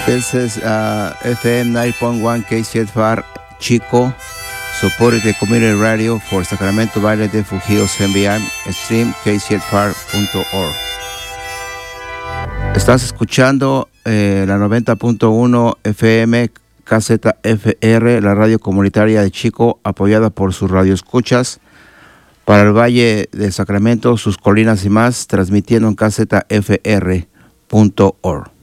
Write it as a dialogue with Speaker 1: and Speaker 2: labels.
Speaker 1: This is FM 9.1 KCFR Chico, supported the community radio for Sacramento Valley de Fujios MBM, stream kcfr.org. Estás escuchando la 90.1 FM KZFR, la radio comunitaria de Chico, apoyada por sus radioescuchas para el Valle de Sacramento, sus colinas y más, transmitiendo en kzfr.org.